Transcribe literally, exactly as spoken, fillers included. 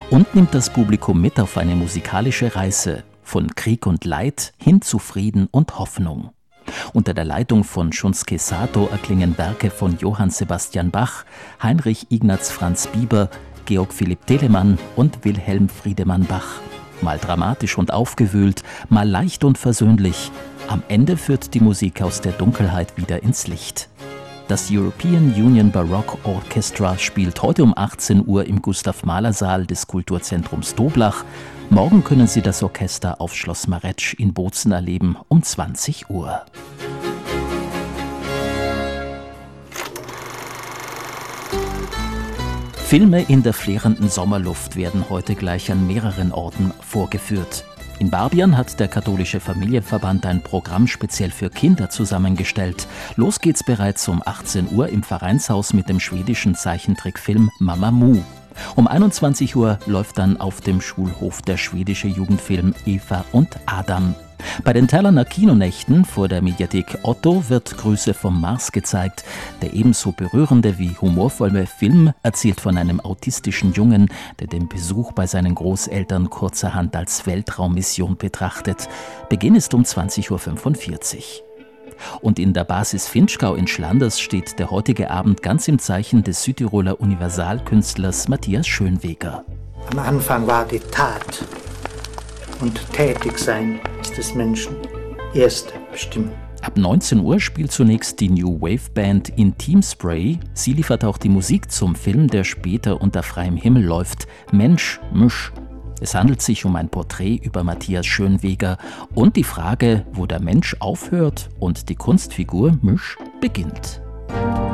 und nimmt das Publikum mit auf eine musikalische Reise von Krieg und Leid hin zu Frieden und Hoffnung. Unter der Leitung von Shunsuke Sato erklingen Werke von Johann Sebastian Bach, Heinrich Ignaz Franz Bieber, Georg Philipp Telemann und Wilhelm Friedemann Bach. Mal dramatisch und aufgewühlt, mal leicht und versöhnlich. Am Ende führt die Musik aus der Dunkelheit wieder ins Licht. Das European Union Baroque Orchestra spielt heute um achtzehn Uhr im Gustav-Mahler-Saal des Kulturzentrums Doblach. Morgen können Sie das Orchester auf Schloss Maretsch in Bozen erleben um zwanzig Uhr. Filme in der flirrenden Sommerluft werden heute gleich an mehreren Orten vorgeführt. In Barbian hat der katholische Familienverband ein Programm speziell für Kinder zusammengestellt. Los geht's bereits um achtzehn Uhr im Vereinshaus mit dem schwedischen Zeichentrickfilm Mamamoo. Um einundzwanzig Uhr läuft dann auf dem Schulhof der schwedische Jugendfilm Eva und Adam. Bei den Thalerner Kinonächten vor der Mediathek Otto wird Grüße vom Mars gezeigt. Der ebenso berührende wie humorvolle Film erzählt von einem autistischen Jungen, der den Besuch bei seinen Großeltern kurzerhand als Weltraummission betrachtet. Beginn ist um zwanzig Uhr fünfundvierzig. Und in der Basis Finchgau in Schlanders steht der heutige Abend ganz im Zeichen des Südtiroler Universalkünstlers Matthias Schönweger. Am Anfang war die Tat und Tätigsein ist des Menschen erste Bestimmung. Ab neunzehn Uhr spielt zunächst die New Wave Band Intim Spray. Sie liefert auch die Musik zum Film, der später unter freiem Himmel läuft, Mensch, Misch. Es handelt sich um ein Porträt über Matthias Schönweger und die Frage, wo der Mensch aufhört und die Kunstfigur Misch beginnt.